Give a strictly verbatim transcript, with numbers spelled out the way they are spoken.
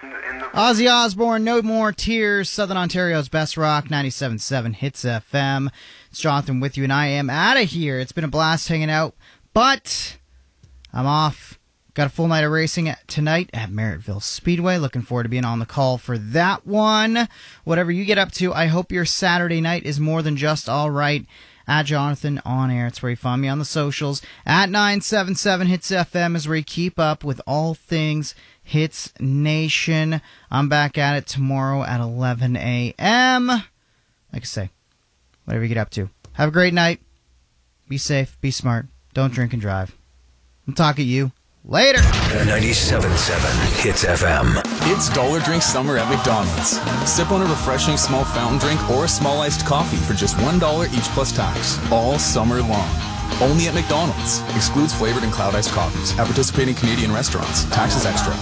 Ozzy Osbourne, No More Tears, Southern Ontario's best rock, ninety-seven point seven Hits F M. It's Jonathan with you, and I am out of here. It's been a blast hanging out, but I'm off. Got a full night of racing tonight at Merrittville Speedway. Looking forward to being on the call for that one. Whatever you get up to, I hope your Saturday night is more than just all right. At Jonathan on air. It's where you find me on the socials. At nine seven seven Hits F M is where you keep up with all things Hits Nation. I'm back at it tomorrow at eleven a.m. Like I say, whatever you get up to. Have a great night. Be safe. Be smart. Don't drink and drive. I'm talking to you later. ninety-seven point seven Hits F M. It's Dollar Drink Summer at McDonald's. Sip on a refreshing small fountain drink or a small iced coffee for just one dollar each plus tax. All summer long. Only at McDonald's. Excludes flavored and cloud iced coffees. At participating Canadian restaurants. Taxes extra.